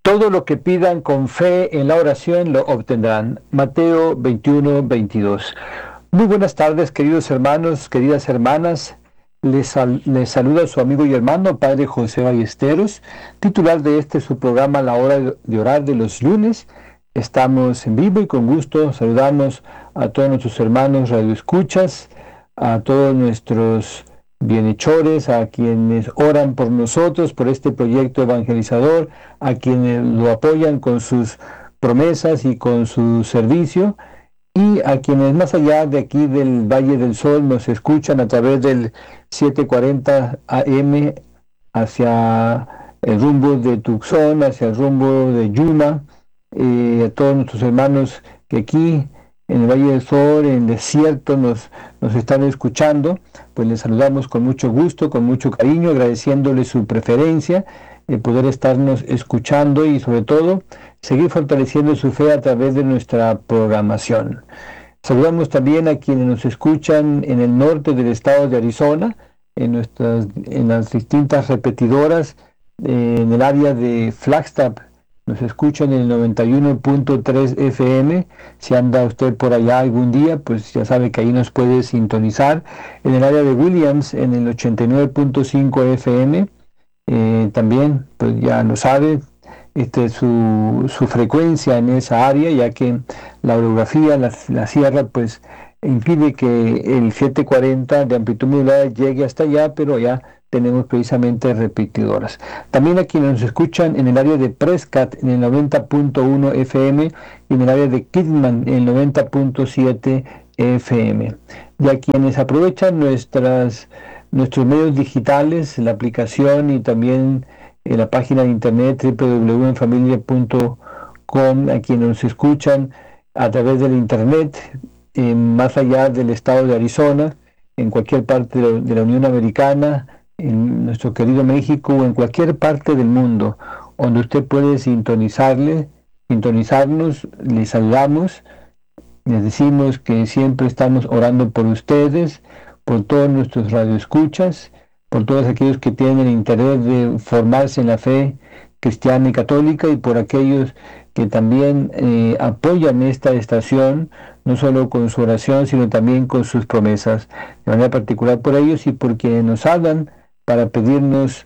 Todo lo que pidan con fe en la oración lo obtendrán. Mateo 21:22. Muy buenas tardes, queridos hermanos, queridas hermanas. Les saluda su amigo y hermano, Padre José Ballesteros, titular de su programa La Hora de Orar de los lunes. Estamos en vivo y con gusto saludamos a todos nuestros hermanos radioescuchas, a todos nuestros bienhechores, a quienes oran por nosotros, por este proyecto evangelizador, a quienes lo apoyan con sus promesas y con su servicio, y a quienes más allá de aquí del Valle del Sol nos escuchan a través del 740 AM hacia el rumbo de Tucson, hacia el rumbo de Yuma, a todos nuestros hermanos que aquí en el Valle del Sol, en el desierto, nos están escuchando. Pues les saludamos con mucho gusto, con mucho cariño, agradeciéndoles su preferencia, el poder estarnos escuchando y sobre todo seguir fortaleciendo su fe a través de nuestra programación. Saludamos también a quienes nos escuchan en el norte del estado de Arizona, en las distintas repetidoras, en el área de Flagstaff. Nos escuchan en el 91.3 FM. Si anda usted por allá algún día, pues ya sabe que ahí nos puede sintonizar. En el área de Williams, en el 89.5 FM. También, pues ya lo sabe, su frecuencia en esa área, ya que la orografía, la sierra, pues impide que el 740 de amplitud modulada llegue hasta allá, pero ya tenemos precisamente repetidoras. También a quienes nos escuchan en el área de Prescott en el 90.1 FM y en el área de Kidman en el 90.7 FM. Y a quienes aprovechan nuestros medios digitales, la aplicación y también la página de internet www.enfamilia.com, a quienes nos escuchan a través del internet, más allá del estado de Arizona, en cualquier parte de la Unión Americana, en nuestro querido México o en cualquier parte del mundo donde usted puede sintonizarnos, les saludamos, les decimos que siempre estamos orando por ustedes, por todos nuestros radioescuchas, por todos aquellos que tienen el interés de formarse en la fe cristiana y católica, y por aquellos que también apoyan esta estación, no solo con su oración, sino también con sus promesas. De manera particular por ellos y por quienes nos hablan para pedirnos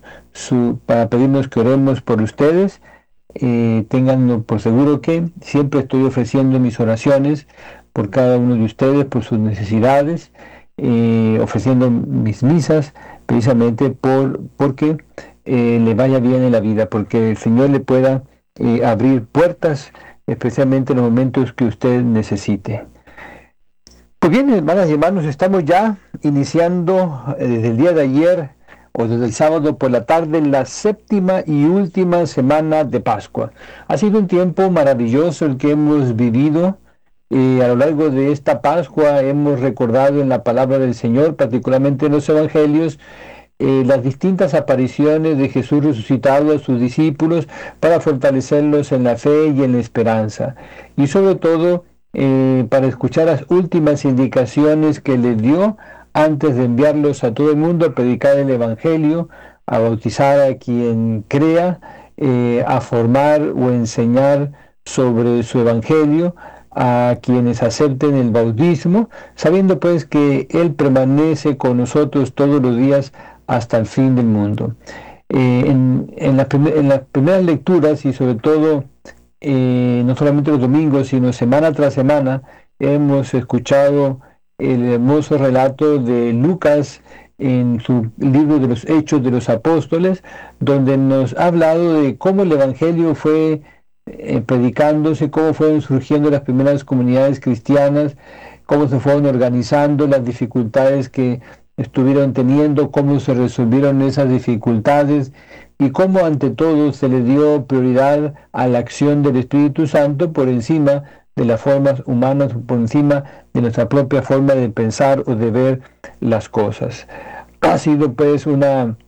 que oremos por ustedes. Ténganlo por seguro que siempre estoy ofreciendo mis oraciones por cada uno de ustedes, por sus necesidades, ofreciendo mis misas precisamente porque le vaya bien en la vida, porque el Señor le pueda abrir puertas, especialmente en los momentos que usted necesite. Pues bien, hermanas y hermanos, estamos ya iniciando desde el día de ayer o desde el sábado por la tarde la séptima y última semana de Pascua. Ha sido un tiempo maravilloso el que hemos vivido. A lo largo de esta Pascua hemos recordado en la palabra del Señor, particularmente en los evangelios, las distintas apariciones de Jesús resucitado a sus discípulos para fortalecerlos en la fe y en la esperanza. Y sobre todo, para escuchar las últimas indicaciones que les dio antes de enviarlos a todo el mundo a predicar el Evangelio, a bautizar a quien crea, a formar o enseñar sobre su Evangelio a quienes acepten el bautismo, sabiendo pues que Él permanece con nosotros todos los días hasta el fin del mundo. En las primeras lecturas y sobre todo no solamente los domingos, sino semana tras semana, hemos escuchado el hermoso relato de Lucas en su libro de los Hechos de los Apóstoles, donde nos ha hablado de cómo el Evangelio fue predicándose, cómo fueron surgiendo las primeras comunidades cristianas, cómo se fueron organizando, las dificultades que estuvieron teniendo, cómo se resolvieron esas dificultades y cómo ante todo se le dio prioridad a la acción del Espíritu Santo por encima de las formas humanas, por encima de nuestra propia forma de pensar o de ver las cosas. Ha sido pues un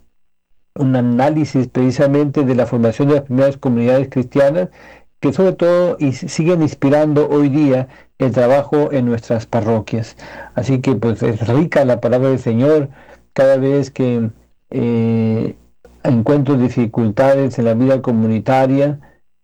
análisis precisamente de la formación de las primeras comunidades cristianas que sobre todo siguen inspirando hoy día el trabajo en nuestras parroquias. Así que pues es rica la palabra del Señor cada vez que encuentro dificultades en la vida comunitaria,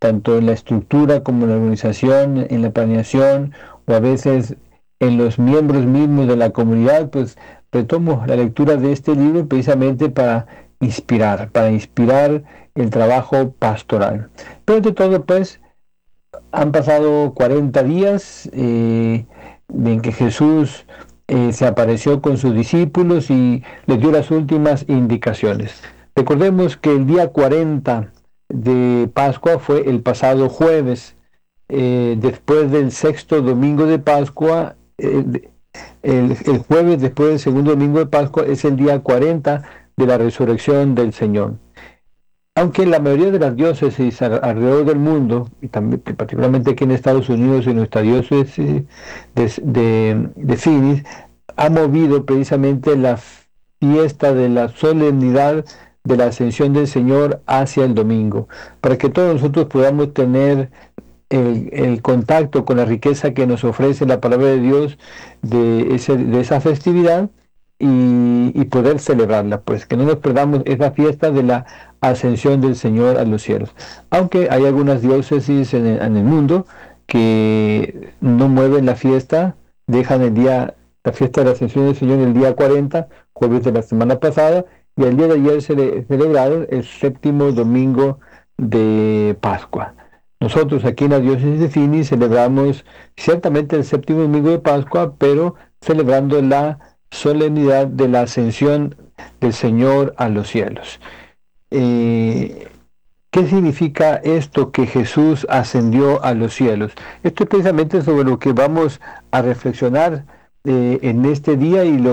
tanto en la estructura como en la organización, en la planeación, o a veces en los miembros mismos de la comunidad, pues retomo la lectura de este libro precisamente para inspirar el trabajo pastoral. Pero de todo, pues, han pasado 40 días en que Jesús se apareció con sus discípulos y les dio las últimas indicaciones. Recordemos que el día 40 de Pascua fue el pasado jueves, después del sexto domingo de Pascua. El jueves después del segundo domingo de Pascua es el día 40 de la resurrección del Señor. Aunque la mayoría de las diócesis alrededor del mundo, y también particularmente aquí en Estados Unidos, en nuestra diócesis de Phoenix, ha movido precisamente la fiesta de la solemnidad de la ascensión del Señor hacia el domingo, para que todos nosotros podamos tener el contacto con la riqueza que nos ofrece la palabra de Dios de esa festividad y poder celebrarla, pues que no nos perdamos esa fiesta de la ascensión del Señor a los cielos. Aunque hay algunas diócesis en el mundo que no mueven la fiesta, dejan la fiesta de la ascensión del Señor el día 40, jueves de la semana pasada, y el día de ayer se celebraron el séptimo domingo de Pascua. Nosotros aquí en la diócesis de Phoenix celebramos ciertamente el séptimo domingo de Pascua, pero celebrando la solemnidad de la ascensión del Señor a los cielos. ¿Qué significa esto que Jesús ascendió a los cielos? Esto es precisamente sobre lo que vamos a reflexionar en este día y lo